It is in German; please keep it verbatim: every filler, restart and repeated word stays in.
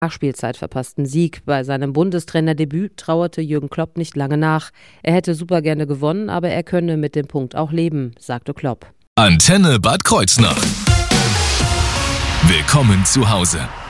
Nachspielzeit verpassten Sieg. Bei seinem Bundestrainerdebüt trauerte Jürgen Klopp nicht lange nach. Er hätte super gerne gewonnen, aber er könne mit dem Punkt auch leben, sagte Klopp. Antenne Bad Kreuznach. Willkommen zu Hause.